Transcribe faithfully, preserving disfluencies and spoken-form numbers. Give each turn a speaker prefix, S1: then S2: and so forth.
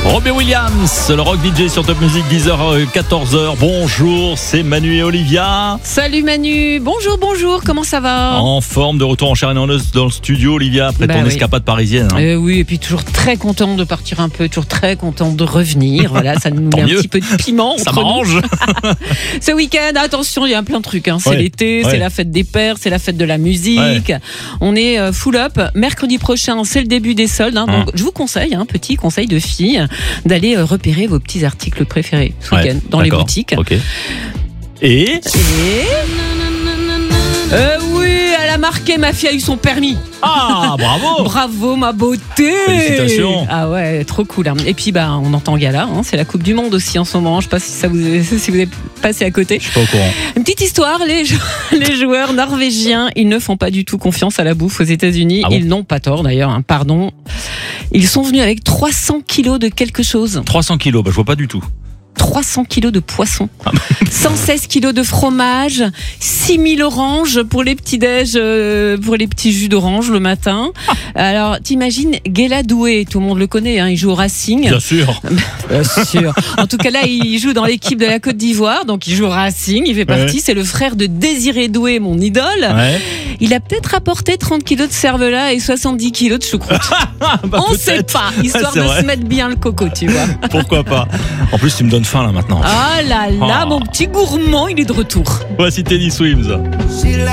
S1: Robbie Williams, le rock D J sur Top Music, dix heures quatorze heures. Bonjour, c'est Manu et Olivia.
S2: Salut Manu, bonjour, bonjour, comment ça va?
S1: En forme, de retour en chair et en os dans le studio, Olivia, après
S2: bah
S1: ton
S2: oui.
S1: escapade parisienne. Hein.
S2: Euh, oui, et puis toujours très content de partir un peu, toujours très content de revenir. Voilà, ça nous met un
S1: mieux.
S2: petit peu de piment.
S1: Ça
S2: entre nous.
S1: m'arrange.
S2: Ce week-end, attention, il y a plein de trucs. Hein. C'est
S1: Ouais.
S2: l'été,
S1: Ouais.
S2: c'est la fête des pères, c'est la fête de la musique.
S1: Ouais.
S2: On est euh, full up. Mercredi prochain, c'est le début des soldes. Hein. Donc,
S1: Hum.
S2: je vous conseille, un hein, petit conseil de fille, d'aller euh, repérer vos petits articles préférés ce
S1: Ouais,
S2: week-end dans les
S1: d'accord.
S2: boutiques.
S1: Ok. Et
S2: Et euh, oui, elle a marqué, ma fille a eu son permis.
S1: ah, bravo.
S2: Bravo ma beauté.
S1: Félicitations.
S2: Ah ouais, trop cool. Hein. Et puis bah on entend gala, hein. C'est la Coupe du Monde aussi en ce moment. Je sais pas si ça vous est, si vous êtes passé à côté.
S1: Je suis pas au courant.
S2: Une petite histoire, les, jou- les joueurs norvégiens, ils ne font pas du tout confiance à la bouffe aux États-Unis.
S1: Ah bon
S2: Ils n'ont pas tort d'ailleurs, hein, pardon. Ils sont venus avec trois cents kilos de quelque chose.
S1: trois cents kilos, bah je vois pas du tout.
S2: trois cents kilos de poisson,
S1: Ah
S2: cent seize kilos de fromage, six mille oranges pour les petits déj, euh, pour les petits jus d'orange le matin. Alors, t'imagines, Guéla Doué, tout le monde le connaît, hein, il joue au Racing.
S1: Bien sûr.
S2: Bien sûr. En tout cas, là, il joue dans l'équipe de la Côte d'Ivoire, donc il joue au Racing, il fait partie.
S1: Ouais.
S2: C'est le frère de Désiré Doué, mon idole.
S1: Ouais.
S2: Il a peut-être apporté trente kilos de cervelas et soixante-dix kilos de choucroute.
S1: Bah,
S2: On
S1: peut-être.
S2: sait pas, histoire
S1: C'est
S2: de
S1: vrai.
S2: se mettre bien le coco, tu vois.
S1: Pourquoi pas. En plus, tu me donnes faim là maintenant.
S2: Ah là là,
S1: Oh.
S2: mon petit gourmand, il est de retour.
S1: Voici Teddy Swims.
S3: She